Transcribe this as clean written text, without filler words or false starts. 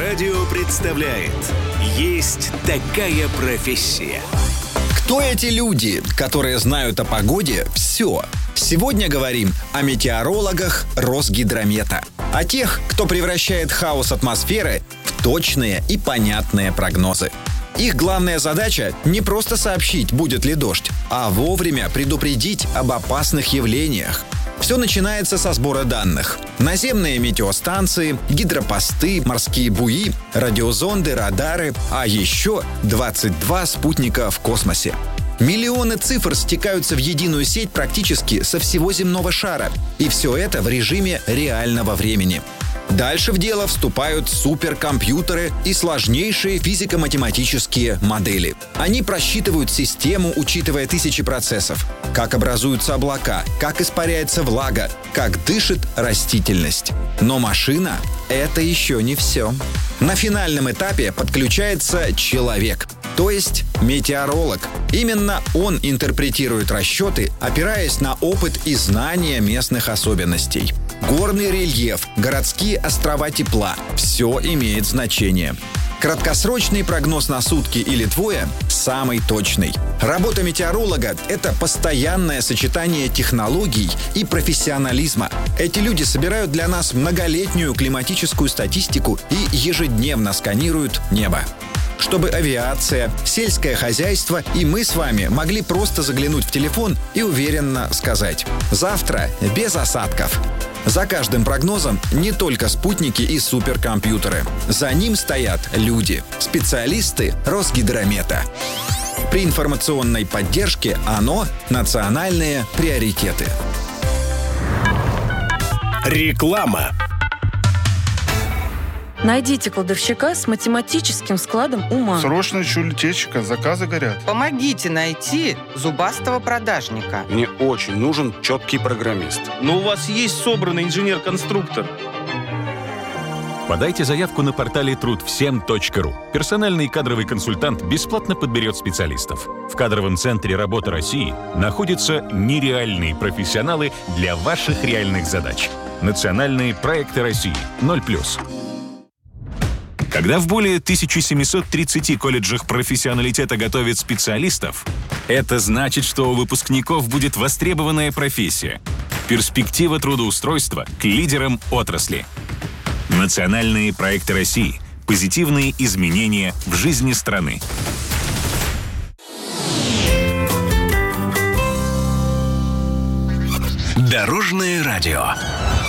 радио представляет «Есть такая профессия». Кто эти люди, которые знают о погоде все? Сегодня говорим о метеорологах Росгидромета. О тех, кто превращает хаос атмосферы в точные и понятные прогнозы. Их главная задача – не просто сообщить, будет ли дождь, а вовремя предупредить об опасных явлениях. Все начинается со сбора данных. Наземные метеостанции, гидропосты, морские буи, радиозонды, радары, а еще 22 спутника в космосе. Миллионы цифр стекаются в единую сеть практически со всего земного шара. И все это в режиме реального времени. Дальше в дело вступают суперкомпьютеры и сложнейшие физико-математические модели. Они просчитывают систему, учитывая тысячи процессов. Как образуются облака, как испаряется влага, как дышит растительность. Но машина — это еще не все. На финальном этапе подключается человек, то есть метеоролог. Именно он интерпретирует расчеты, опираясь на опыт и знания местных особенностей. Горный рельеф, городские острова тепла – все имеет значение. Краткосрочный прогноз на сутки или двое – самый точный. Работа метеоролога – это постоянное сочетание технологий и профессионализма. Эти люди собирают для нас многолетнюю климатическую статистику и ежедневно сканируют небо. Чтобы авиация, сельское хозяйство и мы с вами могли просто заглянуть в телефон и уверенно сказать: завтра без осадков. За каждым прогнозом не только спутники и суперкомпьютеры. За ним стоят люди, специалисты Росгидромета. При информационной поддержке ОНО «Национальные приоритеты». Реклама. Найдите кладовщика с математическим складом ума. Срочно ищу летчика, заказы горят. Помогите найти зубастого продажника. Мне очень нужен четкий программист. Но у вас есть собранный инженер-конструктор. Подайте заявку на портале трудвсем.ру. Персональный кадровый консультант бесплатно подберет специалистов. В кадровом центре «Работа России» находятся нереальные профессионалы для ваших реальных задач. Национальные проекты России 0+. Когда в более 1730 колледжах профессионалитета готовят специалистов, это значит, что у выпускников будет востребованная профессия. Перспектива трудоустройства к лидерам отрасли. Национальные проекты России. Позитивные изменения в жизни страны. Дорожное радио.